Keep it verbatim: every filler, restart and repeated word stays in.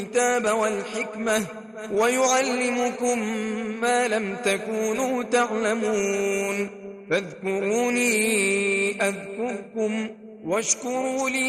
الكتاب والحكمة ويعلمكم ما لم تكونوا تعلمون فاذكروني أذكركم واشكروا لي